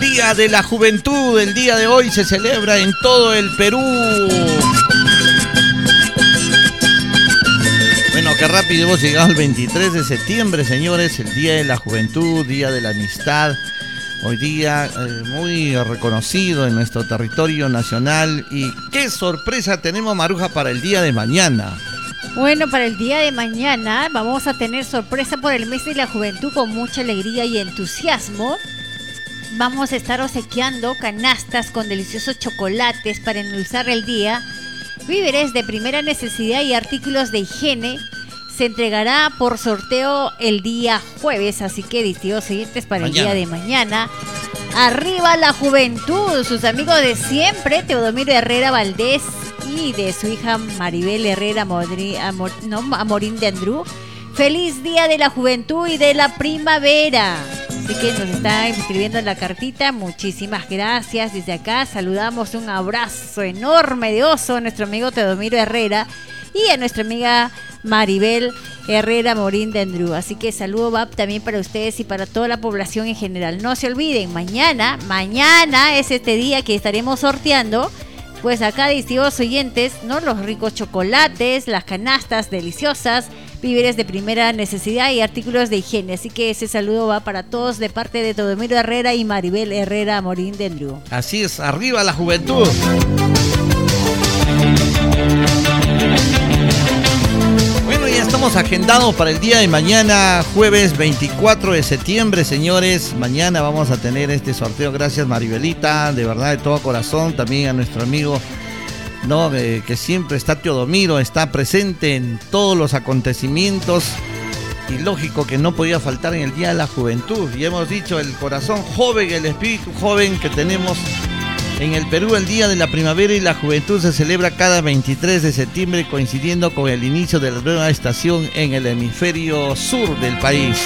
Día de la Juventud. El día de hoy se celebra en todo el Perú. Bueno, qué rápido hemos llegado al 23 de septiembre, señores. El Día de la Juventud, Día de la Amistad. Hoy día muy reconocido en nuestro territorio nacional. Y qué sorpresa tenemos, Maruja, para el día de mañana. Bueno, para el día de mañana vamos a tener sorpresa por el mes de la juventud con mucha alegría y entusiasmo. Vamos a estar obsequiando canastas con deliciosos chocolates para endulzar el día, víveres de primera necesidad y artículos de higiene. Se entregará por sorteo el día jueves, así que distinguidos oyentes para mañana. El día de mañana. Arriba la juventud, sus amigos de siempre, Teodomiro Herrera Valdés y de su hija Maribel Herrera Amorín de Andrú. Feliz Día de la Juventud y de la Primavera. Así que nos está escribiendo en la cartita. Muchísimas gracias. Desde acá saludamos, un abrazo enorme de oso a nuestro amigo Teodomiro Herrera y a nuestra amiga Maribel Herrera Morín de Andrú. Así que saludo va también para ustedes y para toda la población en general. No se olviden, mañana es este día que estaremos sorteando, pues acá, distinguidos oyentes, ¿no? Los ricos chocolates, las canastas deliciosas, víveres de primera necesidad y artículos de higiene. Así que ese saludo va para todos de parte de Teodomiro Herrera y Maribel Herrera Morín de Andrú. Así es, arriba la juventud. Bueno, ya estamos agendados para el día de mañana, jueves 24 de septiembre, señores. Mañana vamos a tener este sorteo. Gracias, Maribelita, de verdad, de todo corazón. También a nuestro amigo, ¿no? Que siempre está Teodomiro, está presente en todos los acontecimientos. Y lógico que no podía faltar en el Día de la Juventud. Y hemos dicho, el corazón joven, el espíritu joven que tenemos en el Perú. El Día de la Primavera y la Juventud se celebra cada 23 de septiembre, coincidiendo con el inicio de la nueva estación en el hemisferio sur del país.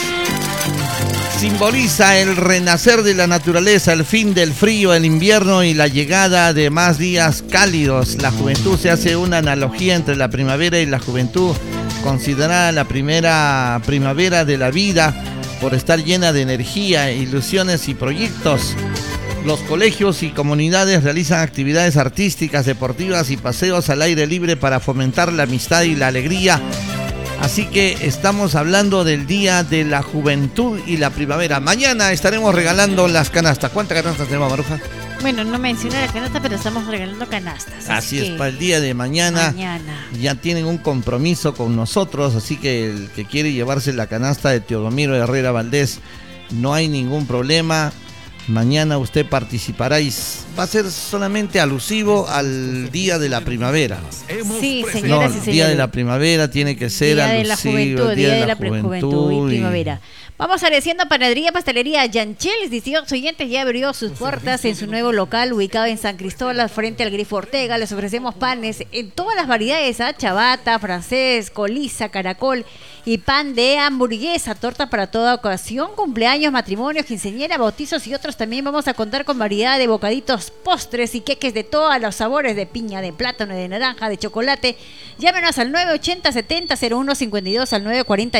Simboliza el renacer de la naturaleza, el fin del frío, el invierno y la llegada de más días cálidos. La juventud se hace una analogía entre la primavera y la juventud, considerada la primera primavera de la vida por estar llena de energía, ilusiones y proyectos. Los colegios y comunidades realizan actividades artísticas, deportivas y paseos al aire libre para fomentar la amistad y la alegría. Así que estamos hablando del Día de la Juventud y la Primavera. Mañana estaremos regalando las canastas. ¿Cuántas canastas tenemos, Maruja? Bueno, no mencioné la canasta, pero estamos regalando canastas. Así es, para el día de mañana ya tienen un compromiso con nosotros. Así que el que quiere llevarse la canasta de Teodomiro Herrera Valdés, no hay ningún problema. Mañana usted participará y va a ser solamente alusivo al Día de la Primavera. Sí, señoras y señores. El Día de la Primavera tiene que ser Día alusivo. De la Juventud, Día de la Juventud y Primavera. Vamos agradeciendo a Panadería Pastelería Yanchels, distinguidos oyentes, ya abrió sus puertas en su nuevo local ubicado en San Cristóbal, frente al Grifo Ortega. Les ofrecemos panes en todas las variedades, ciabatta, francés, coliza, caracol y pan de hamburguesa, torta para toda ocasión, cumpleaños, matrimonios, quinceañera, bautizos y otros. También vamos a contar con variedad de bocaditos, postres y queques de todos los sabores, de piña, de plátano, de naranja, de chocolate. Llámenos al 980-70-0152, al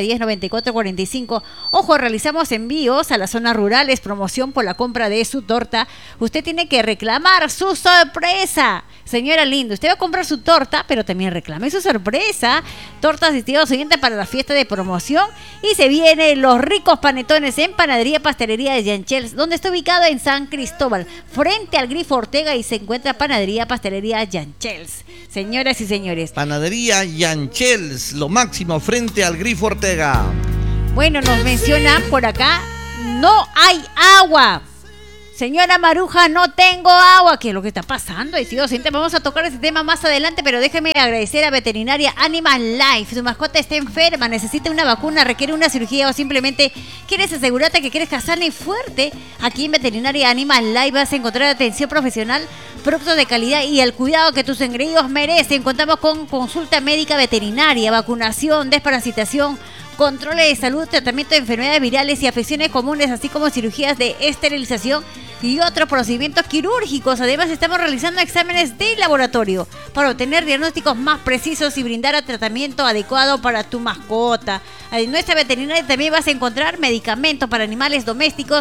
940-10-94-45. Ojo, realizamos envíos a las zonas rurales, promoción por la compra de su torta. Usted tiene que reclamar su sorpresa. Señora linda, usted va a comprar su torta, pero también reclame su sorpresa. Tortas distinguidos oyentes para la fiesta de promoción. Y se vienen los ricos panetones en Panadería Pastelería de Yanchels, donde está ubicado en San Cristóbal, frente al Grifo Ortega, y se encuentra Panadería Pastelería Yanchels. Señoras y señores, Panadería Yanchels, lo máximo frente al Grifo Ortega. Bueno, nos mencionan por acá, no hay agua. Señora Maruja, no tengo agua. ¿Qué es lo que está pasando? Vamos a tocar ese tema más adelante, pero déjeme agradecer a Veterinaria Animal Life. Su mascota está enferma, necesita una vacuna, requiere una cirugía o simplemente quieres asegurarte que crezca sana y fuerte. Aquí en Veterinaria Animal Life vas a encontrar atención profesional, productos de calidad y el cuidado que tus engreídos merecen. Contamos con consulta médica veterinaria, vacunación, desparasitación, controles de salud, tratamiento de enfermedades virales y afecciones comunes, así como cirugías de esterilización y otros procedimientos quirúrgicos. Además, estamos realizando exámenes de laboratorio para obtener diagnósticos más precisos y brindar tratamiento adecuado para tu mascota. En nuestra veterinaria también vas a encontrar medicamentos para animales domésticos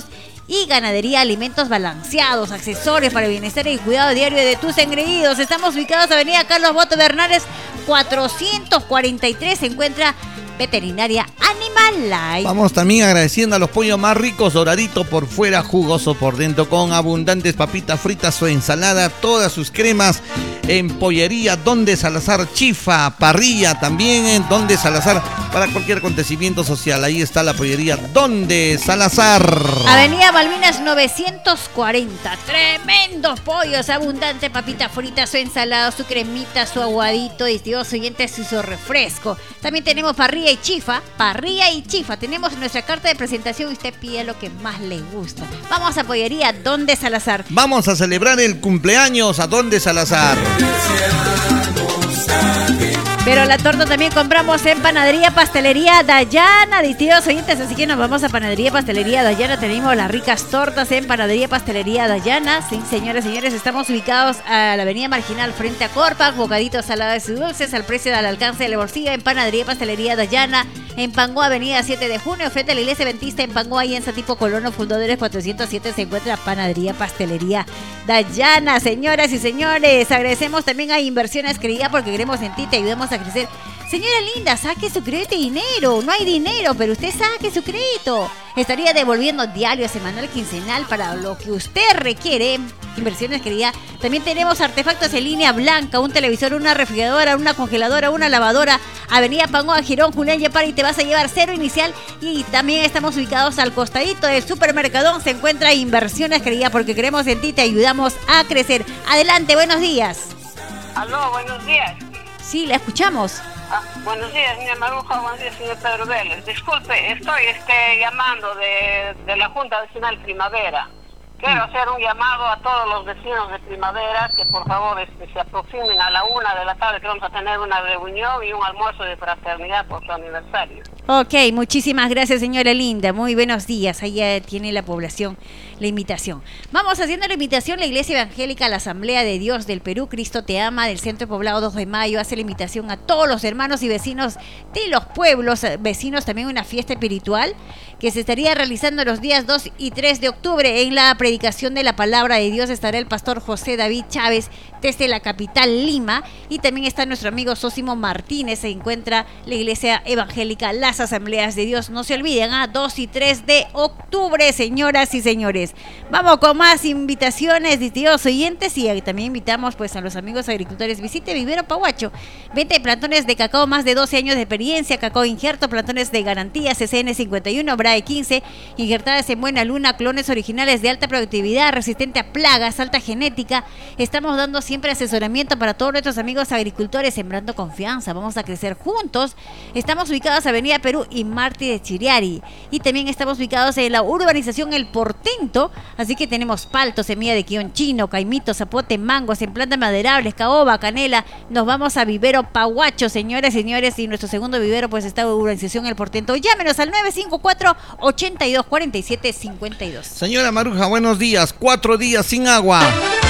y ganadería, alimentos balanceados, accesorios para el bienestar y cuidado diario de tus engreídos. Estamos ubicados Avenida Carlos Boto Bernales 443. Se encuentra Veterinaria Animal Life. Vamos también agradeciendo a los pollos más ricos, doradito por fuera, jugoso por dentro, con abundantes papitas fritas o ensalada, todas sus cremas en Pollería Donde Salazar, Chifa, parrilla también en Donde Salazar para cualquier acontecimiento social. Ahí está la Pollería Donde Salazar. Avenida Malvinas 940. Tremendos pollos, abundante papita frita, su ensalada, su cremita, su aguadito, distintos oyentes y su refresco. También tenemos parrilla y chifa. Tenemos nuestra carta de presentación y usted pide lo que más le gusta. Vamos a Pollería Donde Salazar. Vamos a celebrar el cumpleaños a Donde Salazar. Pero la torta también compramos en Panadería Pastelería Dayana, distintos oyentes, así que nos vamos a Panadería Pastelería Dayana. Tenemos las ricas tortas en Panadería Pastelería Dayana. Sí, señores, estamos ubicados a la avenida Marginal frente a Corpac, bocaditos salados y dulces al precio del alcance del bolsillo en Panadería Pastelería Dayana. En Panguá, avenida 7 de junio, frente a la iglesia adventista en Panguá y en Satipo Colono, Fundadores 407, se encuentra Panadería Pastelería Dayana. Señoras y señores, agradecemos también a Inversiones Credida porque queremos en ti, te ayudamos a crecer. Señora linda, saque su crédito y dinero. No hay dinero, pero usted saque su crédito. Estaría devolviendo diario, semanal, quincenal para lo que usted requiere. Inversiones Querida. También tenemos artefactos en línea blanca, un televisor, una refrigeradora, una congeladora, una lavadora. Avenida Pangoa, Girón, Julián Yapar, y te vas a llevar cero inicial. Y también estamos ubicados al costadito del supermercadón. Se encuentra Inversiones Querida porque creemos en ti, te ayudamos a crecer. Adelante, buenos días. Aló, buenos días. Sí, la escuchamos. Buenos días, señor Maruja, buenos días, señor Pedro Vélez. Disculpe, estoy llamando de la Junta Vecinal Primavera. Quiero hacer un llamado a todos los vecinos de Primavera que por favor se aproximen a la 1 de la tarde, que vamos a tener una reunión y un almuerzo de fraternidad por su aniversario. Ok, muchísimas gracias, señora linda. Muy buenos días. Ahí ya tiene la población la invitación. Vamos haciendo la invitación. La Iglesia Evangélica, la Asamblea de Dios del Perú, Cristo te ama, del Centro Poblado 2 de Mayo, hace la invitación a todos los hermanos y vecinos de los pueblos vecinos, también una fiesta espiritual que se estaría realizando los días 2 y 3 de octubre. En la predicación de la palabra de Dios estará el pastor José David Chávez desde la capital Lima, y también está nuestro amigo Sósimo Martínez. Se encuentra la Iglesia Evangélica, las Asambleas de Dios. No se olviden, 2 y 3 de octubre, señoras y señores. Vamos con más invitaciones, distintos oyentes, y también invitamos pues a los amigos agricultores. Visite Vivero Pahuacho, venta de plantones de cacao, más de 12 años de experiencia, cacao injerto, plantones de garantía, CCN 51, BRAE 15, injertadas en buena luna, clones originales de alta productividad, resistente a plagas, alta genética. Estamos dando siempre asesoramiento para todos nuestros amigos agricultores, sembrando confianza. Vamos a crecer juntos. Estamos ubicados en Avenida Perú y Martí de Chiriari, y también estamos ubicados en la urbanización El Portento. Así que tenemos palto, semilla de quión chino, caimito, zapote, mangos, en plantas maderables, caoba, canela. Nos vamos a Vivero Pahuacho, señores y señores, y nuestro segundo vivero pues está en urbanización El Portento. Llámenos al 954-8247-52. Señora Maruja, buenos días. 4 días sin agua.